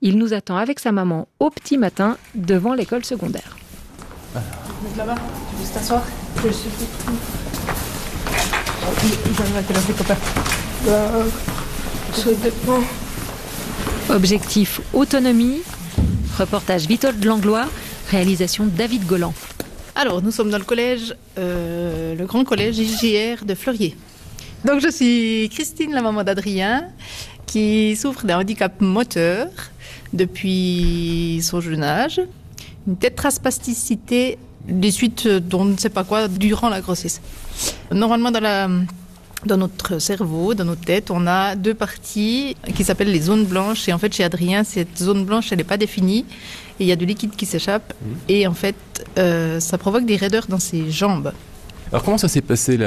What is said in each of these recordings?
Il nous attend avec sa maman au petit matin devant l'école secondaire. Là-bas, tu veux t'asseoir? Je suis tout. Ils arrivent à quelle heure les copains? Ça dépend. Objectif autonomie. Reportage Vitold Langlois. Réalisation David Golan. Alors, nous sommes dans le collège, le grand collège JR de Fleurier. Donc, je suis Christine, la maman d'Adrien, qui souffre d'un handicap moteur depuis son jeune âge. Une tétraspasticité des suites dont on ne sait pas quoi durant la grossesse. Normalement, dans notre cerveau, dans notre tête, on a deux parties qui s'appellent les zones blanches. Et en fait, chez Adrien, cette zone blanche, elle n'est pas définie. Et il y a du liquide qui s'échappe. Et en fait, ça provoque des raideurs dans ses jambes. Alors, comment ça s'est passé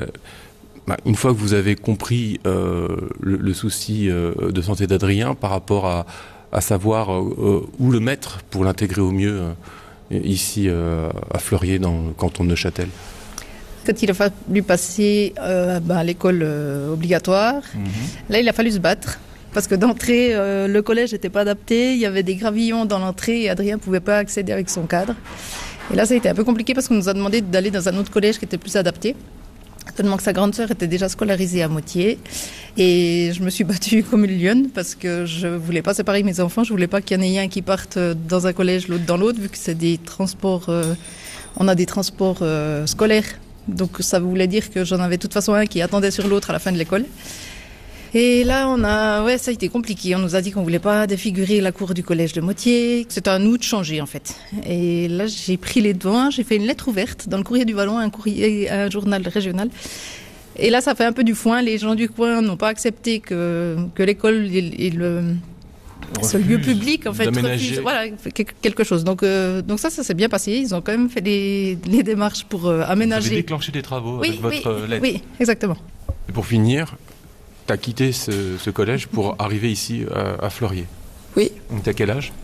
une fois que vous avez compris le souci de santé d'Adrien par rapport à savoir où le mettre pour l'intégrer au mieux ici à Fleurier, dans le canton de Neuchâtel? Quand il a fallu passer à l'école obligatoire, là, il a fallu se battre. Parce que d'entrée, le collège n'était pas adapté. Il y avait des gravillons dans l'entrée et Adrien ne pouvait pas accéder avec son cadre. Et là, ça a été un peu compliqué parce qu'on nous a demandé d'aller dans un autre collège qui était plus adapté. Tellement que sa grande sœur était déjà scolarisée à Motier. Et je me suis battue comme une lionne parce que je ne voulais pas séparer mes enfants. Je ne voulais pas qu'il y en ait un qui parte dans un collège, l'autre dans l'autre, vu que c'est des transports... on a des transports scolaires. Donc ça voulait dire que j'en avais de toute façon un qui attendait sur l'autre à la fin de l'école. Et là, ça a été compliqué. On nous a dit qu'on voulait pas défigurer la cour du collège de Motier. C'était à nous de changer, en fait. Et là, j'ai pris les devants. J'ai fait une lettre ouverte dans le Courrier du Vallon, un journal régional. Et là, ça fait un peu du foin. Les gens du coin n'ont pas accepté que l'école et ce lieu public, en fait, refuse quelque chose. Donc ça s'est bien passé. Ils ont quand même fait les démarches pour aménager. Vous avez déclenché des travaux avec votre lettre. Oui, exactement. Et pour finir, tu as quitté ce collège pour arriver ici à Fleurier. Oui. Donc tu as quel âge?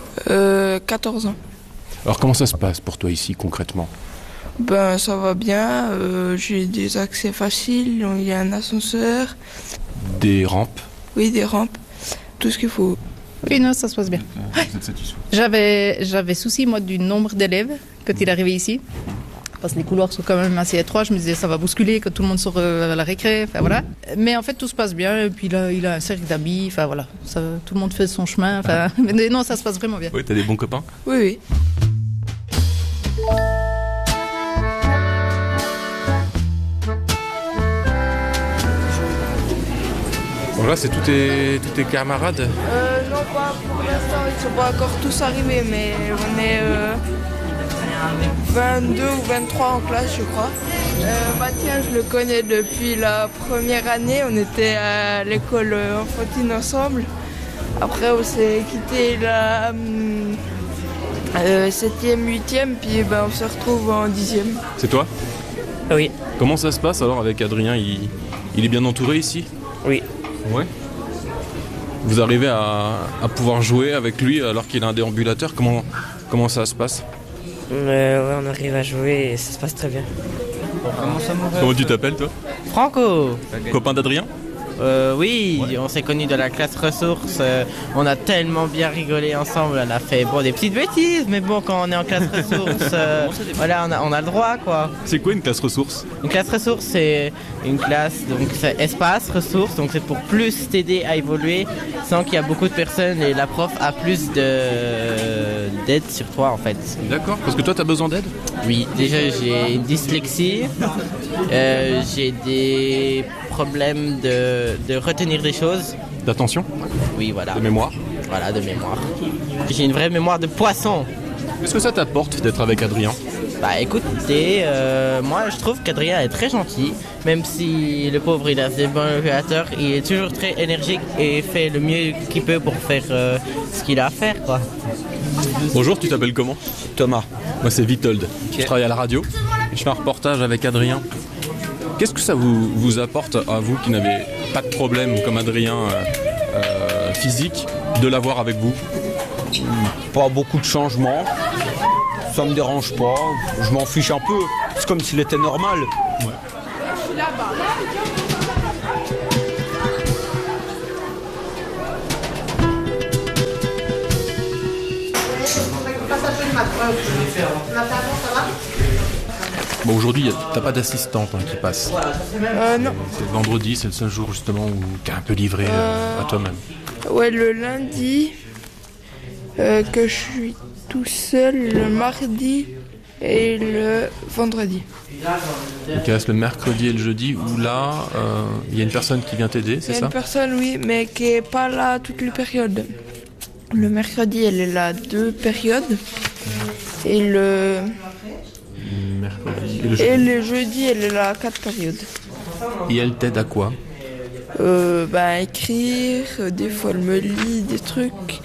14 ans. Alors comment ça se passe pour toi ici concrètement? Ben ça va bien, j'ai des accès faciles, il y a un ascenseur. Des rampes? Oui, des rampes, tout ce qu'il faut. Oui, non, ça se passe bien. Vous êtes satisfait? J'avais souci, moi, du nombre d'élèves quand il est arrivé ici. Parce que les couloirs sont quand même assez étroits. Je me disais, ça va bousculer quand tout le monde sort à la récré. Enfin, voilà. Mais en fait, tout se passe bien. Et puis là, il a un cercle d'amis. Enfin, voilà. Tout le monde fait son chemin. Enfin, mais non, ça se passe vraiment bien. Oui, t'as des bons copains? Oui, oui. Bon, là, c'est tous tes camarades? Non, pas pour l'instant. Ils ne sont pas encore tous arrivés. Mais on est 22 ou 23 en classe, je crois. Bastien, je le connais depuis la première année. On était à l'école enfantine ensemble. Après, on s'est quitté la 7e, 8e, puis on se retrouve en 10e. C'est toi? Oui. Comment ça se passe alors avec Adrien? Il est bien entouré ici? Oui. Ouais. Vous arrivez à pouvoir jouer avec lui alors qu'il a un déambulateur? Comment ça se passe? Ouais, on arrive à jouer et ça se passe très bien. Comment tu t'appelles toi? Franco. Copain d'Adrien? Oui, on s'est connus de la classe ressources, on a tellement bien rigolé ensemble, on a fait des petites bêtises, mais bon, quand on est en classe ressources, voilà, on a le droit, quoi. C'est quoi une classe ressources? Une classe ressources, c'est une classe, donc c'est espace ressources, donc c'est pour plus t'aider à évoluer sans qu'il y a beaucoup de personnes et la prof a plus d'aide sur toi, en fait. D'accord, parce que toi, t'as besoin d'aide? Oui, déjà j'ai une dyslexie, j'ai des problèmes de retenir des choses. D'attention? Oui, voilà. De mémoire? Voilà, de mémoire. J'ai une vraie mémoire de poisson. Qu'est-ce que ça t'apporte d'être avec Adrien? Bah écoutez, moi je trouve qu'Adrien est très gentil, même si le pauvre il a des bons créateurs, il est toujours très énergique et fait le mieux qu'il peut pour faire ce qu'il a à faire, quoi. Bonjour, tu t'appelles comment? Thomas. Moi c'est Vitold, je travaille à la radio, je fais un reportage avec Adrien. Qu'est-ce que ça vous apporte à vous qui n'avez pas de problème comme Adrien physique de l'avoir avec vous? Pas beaucoup de changements, ça me dérange pas, je m'en fiche un peu, c'est comme s'il était normal. Ouais. Bon, aujourd'hui, t'as pas d'assistante qui passe. Non. C'est le vendredi, c'est le seul jour justement où t'es un peu livré à toi-même. Ouais, le lundi, que je suis tout seul, le mardi et le vendredi. Donc il reste le mercredi et le jeudi où là, il y a une personne qui vient t'aider, c'est Il y a ça? une personne, oui, mais qui est pas là toutes les périodes. Le mercredi, elle est là 2 périodes. Et le Mercredi et le jeudi. Et le jeudi, elle est là 4 périodes. Et elle t'aide à quoi? Écrire, des fois elle me lit des trucs.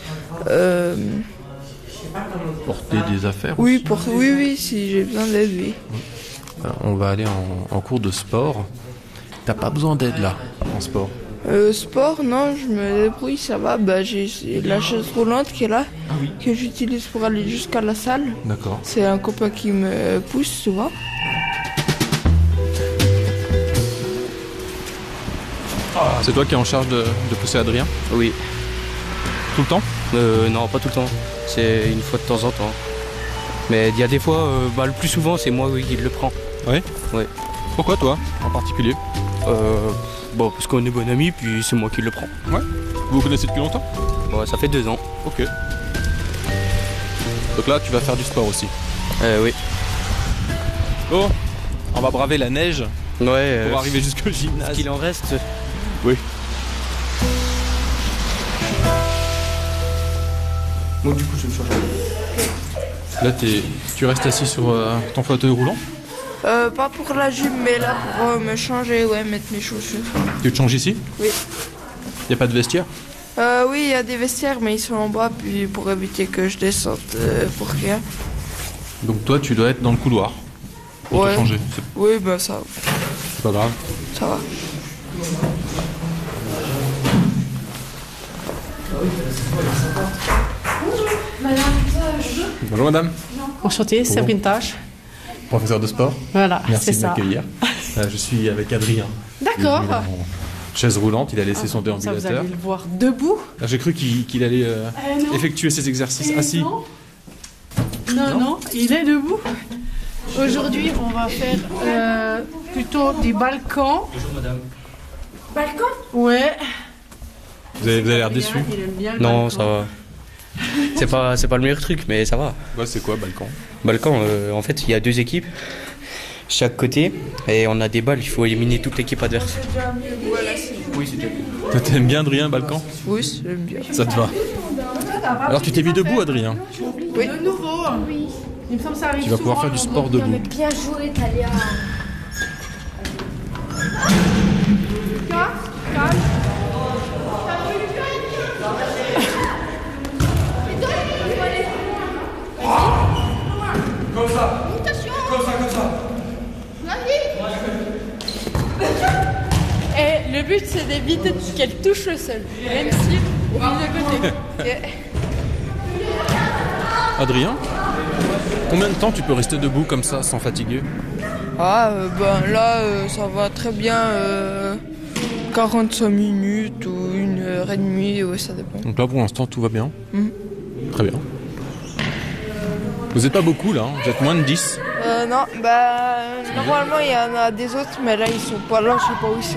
Porter des affaires Oui, aussi. oui, si j'ai besoin d'aide, oui. On va aller en cours de sport. T'as pas besoin d'aide là, en sport. Sport, non, je me débrouille, ça va. J'ai la chaise roulante qui est là, que j'utilise pour aller jusqu'à la salle. D'accord. C'est un copain qui me pousse souvent. C'est toi qui es en charge de pousser Adrien? Oui. Tout le temps? Non, pas tout le temps. C'est une fois de temps en temps. Mais il y a des fois, le plus souvent, c'est moi qui le prends. Oui? Oui. Pourquoi toi, en particulier? Parce qu'on est bon amis, puis c'est moi qui le prends. Ouais. Vous vous connaissez depuis longtemps? Ouais, ça fait 2 ans. Ok. Donc là, tu vas faire du sport aussi? Oui. Oh, on va braver la neige Ouais. pour arriver jusqu'au gymnase. Qu'il en reste. Oui. Bon, du coup, je vais me changer. Là, tu restes assis sur ton fauteuil roulant? Pas pour la gym, mais là pour me changer, mettre mes chaussures. Tu te changes ici? Oui. Y a pas de vestiaire? Oui, il y a des vestiaires, mais ils sont en bas, puis pour éviter que je descende pour rien. Donc toi, tu dois être dans le couloir pour te changer. Oui, ça C'est pas grave. ça va. Bonjour madame. Enchantée, Sabrine Tache. Professeur de sport. Voilà, Merci c'est de ça. m'accueillir. Je suis avec Adrien. D'accord. Il est en chaise roulante, il a laissé son Ça, vous déambulateur. allez le voir debout. J'ai cru qu'il allait non. effectuer ses exercices assis. Non, il est debout. Aujourd'hui, on va faire plutôt des balcons. Bonjour madame. Balcons? Ouais. Vous avez l'air déçu. Il aime bien le Non, balcon. ça va. C'est pas le meilleur truc, mais ça va. Ouais, c'est quoi, balcon? Balcon, en fait, il y a 2 équipes, chaque côté, et on a des balles, il faut éliminer toute l'équipe adverse. Oui, c'est bien. Toi, t'aimes bien, Adrien, balcon? Oui, j'aime bien. Ça te va. Alors, tu t'es mis debout, Adrien? Oui. De nouveau. Oui. Il me semble que ça arrive Tu vas pouvoir faire du sport debout. Bien joué, Talia. Et le but, c'est d'éviter qu'elle touche le sol, même si on vise de côté. Adrien, combien de temps tu peux rester debout comme ça, sans fatiguer? Là, ça va très bien. 45 minutes ou 1h30, ouais, ça dépend. Donc là, pour l'instant, tout va bien. Mhm. Très bien. Vous n'êtes pas beaucoup, là, hein. Vous êtes moins de 10. Non, normalement, il y en a des autres, mais là, ils sont pas là, je sais pas où ils sont.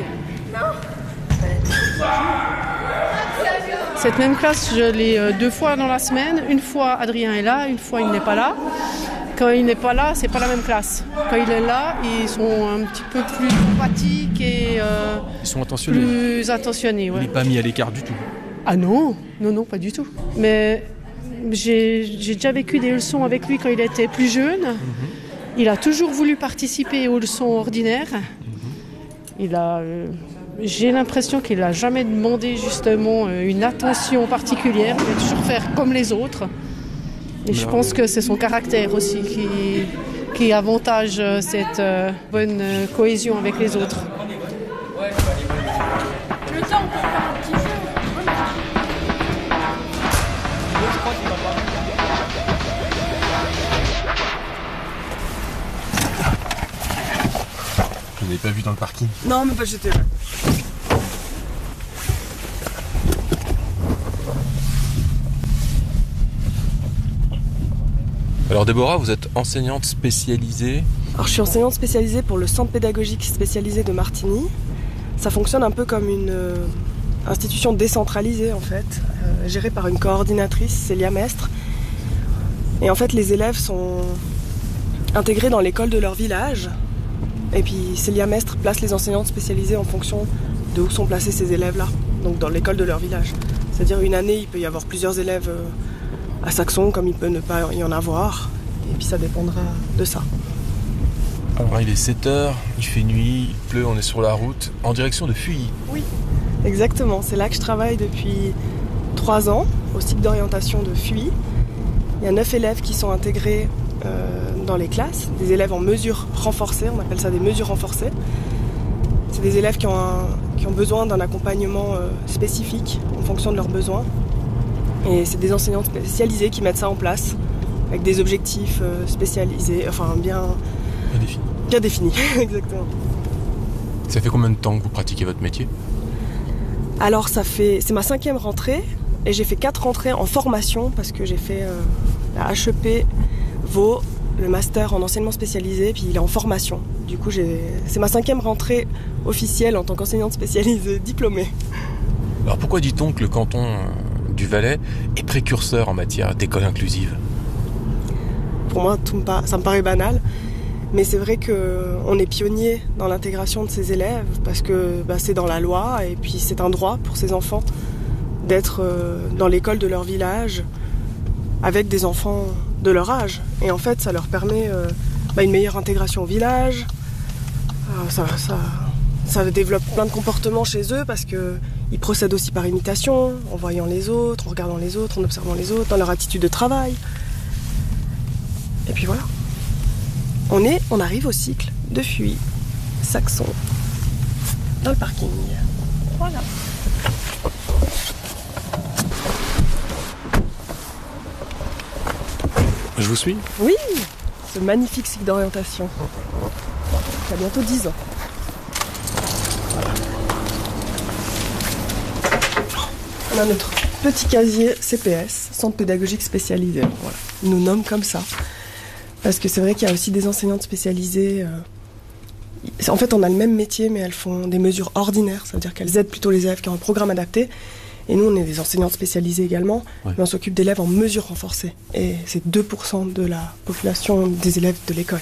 Cette même classe, je l'ai 2 fois dans la semaine. Une fois, Adrien est là, une fois, il n'est pas là. Quand il n'est pas là, c'est pas la même classe. Quand il est là, ils sont un petit peu plus empathiques et Ils sont attentionnés. plus attentionnés. Il Ouais. n'est pas mis à l'écart du tout. Ah non, pas du tout. Mais j'ai déjà vécu des leçons avec lui quand il était plus jeune. Il a toujours voulu participer aux leçons ordinaires. J'ai l'impression qu'il n'a jamais demandé justement une attention particulière. Il va toujours faire comme les autres. Et je pense que c'est son caractère aussi qui avantage cette bonne cohésion avec les autres. Le temps pour faire un petit jeu. Je ne l'ai pas vu dans le parking. Non, mais pas j'étais là. Alors Déborah, vous êtes enseignante spécialisée. Alors je suis enseignante spécialisée pour le centre pédagogique spécialisé de Martigny. Ça fonctionne un peu comme une institution décentralisée en fait, gérée par une coordinatrice, Célia Mestre. Et en fait les élèves sont intégrés dans l'école de leur village. Et puis Célia Mestre place les enseignantes spécialisées en fonction de où sont placés ces élèves-là, donc dans l'école de leur village. C'est-à-dire une année, il peut y avoir plusieurs élèves à Saxon, comme il peut ne pas y en avoir. Et puis ça dépendra de ça. Alors il est 7h, il fait nuit, il pleut, on est sur la route, en direction de Fuilly. Oui, exactement. C'est là que je travaille depuis 3 ans, au cycle d'orientation de Fuilly. Il y a 9 élèves qui sont intégrés dans les classes, des élèves en mesure renforcée, on appelle ça des mesures renforcées. C'est des élèves qui ont besoin d'un accompagnement spécifique en fonction de leurs besoins. Et c'est des enseignants spécialisés qui mettent ça en place, avec des objectifs spécialisés, enfin bien définis. Bien définis, exactement. Ça fait combien de temps que vous pratiquez votre métier ? Alors c'est ma 5e rentrée, et j'ai fait 4 rentrées en formation, parce que j'ai fait la HEP Vaud, le master en enseignement spécialisé, puis il est en formation. Du coup, c'est ma 5e rentrée officielle en tant qu'enseignante spécialisée diplômée. Alors pourquoi dit-on que le canton du Valais est précurseur en matière d'école inclusive ? Pour moi, ça me paraît banal, mais c'est vrai qu'on est pionnier dans l'intégration de ces élèves, parce que c'est dans la loi, et puis c'est un droit pour ces enfants d'être dans l'école de leur village, avec des enfants de leur âge. Et en fait, ça leur permet une meilleure intégration au village. Ça développe plein de comportements chez eux parce qu'ils procèdent aussi par imitation, en voyant les autres, en regardant les autres, en observant les autres, dans leur attitude de travail. Et puis voilà. On arrive au cycle de Fuilly, Saxon, dans le parking. Voilà. Je vous suis ? Oui, ce magnifique cycle d'orientation. Qui a bientôt 10 ans. On a notre petit casier CPS, Centre pédagogique spécialisé. Voilà. Ils nous nomment comme ça. Parce que c'est vrai qu'il y a aussi des enseignantes spécialisées. En fait, on a le même métier, mais elles font des mesures ordinaires. Ça veut dire qu'elles aident plutôt les élèves qui ont un programme adapté. Et nous, on est des enseignantes spécialisées également, mais on s'occupe d'élèves en mesure renforcée. Et c'est 2% de la population des élèves de l'école.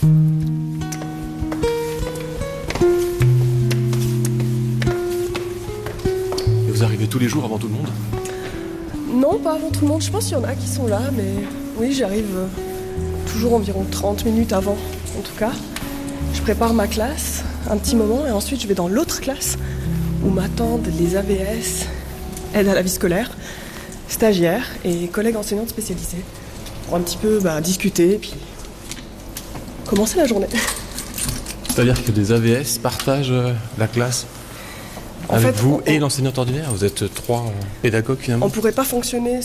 Et vous arrivez tous les jours avant tout le monde ? Non, pas avant tout le monde. Je pense qu'il y en a qui sont là, mais oui, j'arrive toujours environ 30 minutes avant, en tout cas. Je prépare ma classe un petit moment, et ensuite je vais dans l'autre classe où m'attendent les AVS, aide à la vie scolaire, stagiaires et collègues enseignantes spécialisées pour un petit peu discuter et puis commencer la journée. C'est-à-dire que des AVS partagent la classe avec vous et l'enseignante ordinaire ? Vous êtes 3 pédagogues finalement ? On pourrait pas fonctionner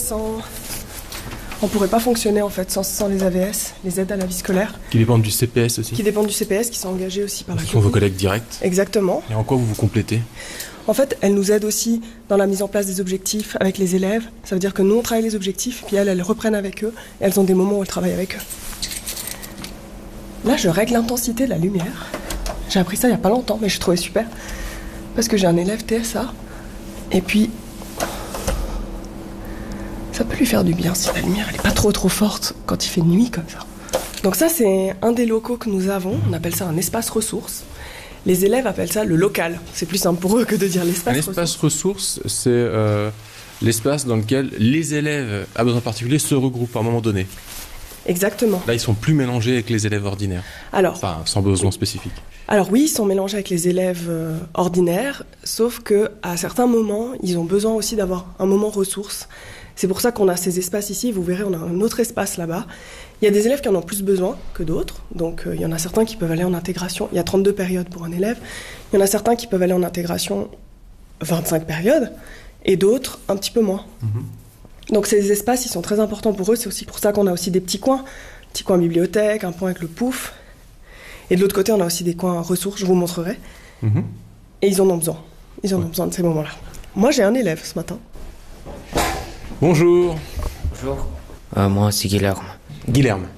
en fait sans les AVS, les aides à la vie scolaire. Qui dépendent du CPS aussi ? Qui dépendent du CPS, qui sont engagés aussi par la Ce sont vos collègues directs ? Exactement. Et en quoi vous vous complétez ? En fait, elles nous aident aussi dans la mise en place des objectifs avec les élèves. Ça veut dire que nous, on travaille les objectifs, puis elles reprennent avec eux, et elles ont des moments où elles travaillent avec eux. Là, je règle l'intensité de la lumière. J'ai appris ça il n'y a pas longtemps, mais je trouvais super. Parce que j'ai un élève TSA, et puis ça peut lui faire du bien si la lumière elle n'est pas trop forte quand il fait nuit comme ça. Donc ça, c'est un des locaux que nous avons. On appelle ça un espace ressources. Les élèves appellent ça le local. C'est plus simple pour eux que de dire l'espace ressources. L'espace ressources, c'est l'espace dans lequel les élèves à besoins particuliers se regroupent à un moment donné. Exactement. Là, ils sont plus mélangés avec les élèves ordinaires. Enfin, sans besoin spécifique. Alors oui, ils sont mélangés avec les élèves ordinaires, sauf qu'à certains moments, ils ont besoin aussi d'avoir un moment ressources. C'est pour ça qu'on a ces espaces ici. Vous verrez, on a un autre espace là-bas. Il y a des élèves qui en ont plus besoin que d'autres. Donc il y en a certains qui peuvent aller en intégration. Il y a 32 périodes pour un élève. Il y en a certains qui peuvent aller en intégration 25 périodes et d'autres un petit peu moins. Donc ces espaces, ils sont très importants pour eux. C'est aussi pour ça qu'on a aussi des petits coins bibliothèque, un point avec le pouf. Et de l'autre côté, on a aussi des coins ressources, je vous montrerai. Et ils en ont besoin. Ils en ont besoin de ces moments-là. Moi, j'ai un élève ce matin. Bonjour. Bonjour. Moi, c'est Guilherme. Guilherme.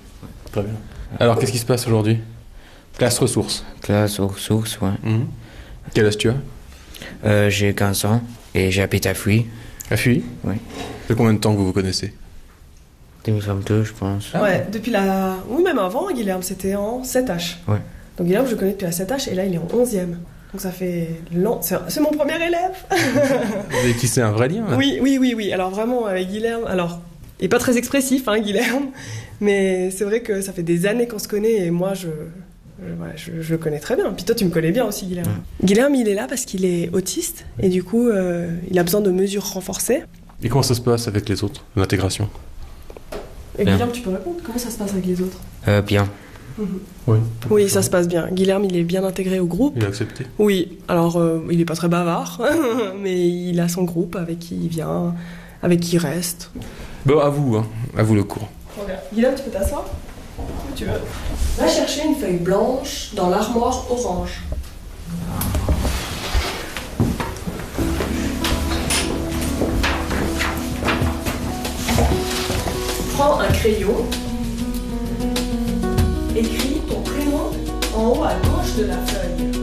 Très bien. Alors, qu'est-ce qui se passe aujourd'hui? Classe ressources. Classe ressources, ouais. Quel âge tu as? J'ai 15 ans et j'habite à Fuy. À Fuy? Oui. Ça fait combien de temps que vous vous connaissez? 2022, je pense. Ouais, depuis la... Oui, même avant, Guilherme, c'était en 7H. Ouais. Donc Guilherme, je le connais depuis la 7H et là, il est en 11e. Donc ça fait long. C'est mon premier élève. Vous avez tissé un vrai lien, là? Oui. Alors vraiment, avec Guilherme... Alors, il n'est pas très expressif, hein, Guilherme. Mais c'est vrai que ça fait des années qu'on se connaît et moi, je le connais très bien. Puis toi, tu me connais bien aussi, Guilherme. Guilherme, il est là parce qu'il est autiste et du coup, il a besoin de mesures renforcées. Et comment ça se passe avec les autres, l'intégration? Et Guilherme, tu peux répondre? Comment ça se passe avec les autres? Bien. Oui, ça se passe bien. Guilherme, il est bien intégré au groupe. Il est accepté? Oui, alors il n'est pas très bavard, mais il a son groupe avec qui il vient, avec qui il reste. Bon, à vous le cours. Guilherme, tu peux t'asseoir? Où tu veux. Va chercher une feuille blanche dans l'armoire orange. Prends un crayon. Écris ton prénom en haut à gauche de la feuille.